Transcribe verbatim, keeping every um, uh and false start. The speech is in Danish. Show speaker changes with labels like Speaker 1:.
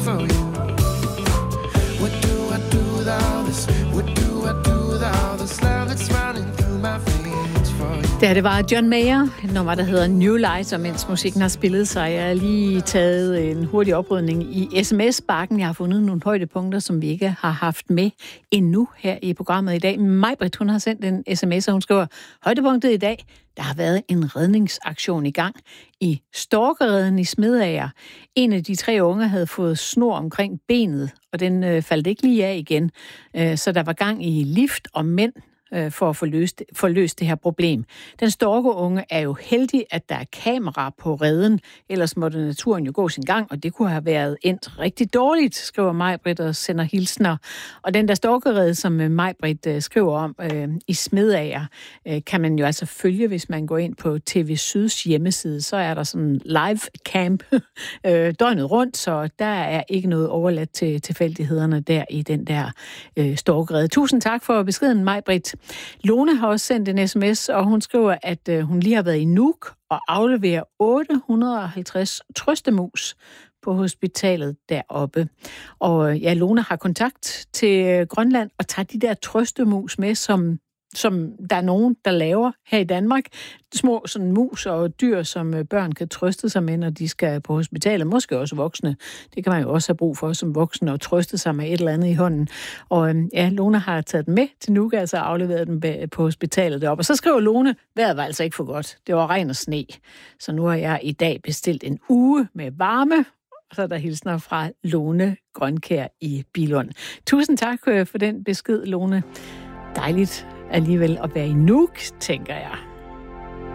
Speaker 1: for you. What do I do with all this? What do I do with all this love that's running through my veins for you?
Speaker 2: Ja, det var John Mayer, et nummer, der hedder New Light, og mens musikken har spillet sig, jeg har lige taget en hurtig oprydning i sms-bakken. Jeg har fundet nogle højdepunkter, som vi ikke har haft med endnu her i programmet i dag. Maj-Britt, hun har sendt en sms, og hun skriver, højdepunktet i dag, der har været en redningsaktion i gang i Storkereden i Smedager. En af de tre unge havde fået snor omkring benet, og den øh, faldt ikke lige af igen. Øh, så der var gang i lift og mænd, for at få løst, få løst det her problem. Den storkeunge er jo heldig, at der er kamera på reden, ellers måtte naturen jo gå sin gang, og det kunne have været endt rigtig dårligt, skriver Maj-Britt og sender hilsner. Og den der storkerede, som Maj-Britt skriver om øh, i Smedager, øh, kan man jo altså følge, hvis man går ind på T V Syds hjemmeside, så er der sådan live camp øh, døgnet rundt, så der er ikke noget overladt til tilfældighederne der i den der øh, storkerede. Tusind tak for beskeden, Maj-Britt. Lone har også sendt en sms, og hun skriver, at øh, hun lige har været i Nuuk og afleverer otte hundrede og halvtreds trøstemus på hospitalet deroppe. Og ja, Lone har kontakt til øh, Grønland og tager de der trøstemus med, som, som der er nogen, der laver her i Danmark. Små sådan mus og dyr, som øh, børn kan trøste sig med, når de skal på hospitalet. Måske også voksne. Det kan man jo også have brug for som voksne, og trøste sig med et eller andet i hånden. Og øh, ja, Lone har taget den med til Nuuk, altså afleveret den på hospitalet deroppe. Og så skriver Lone, vejret var altså ikke for godt. Det var regn og sne. Så nu har jeg i dag bestilt en uge med varme. Og så er der hilsner fra Lone Grønkær i Billund. Tusind tak for den besked, Lone. Dejligt alligevel at være i Nuuk, tænker jeg.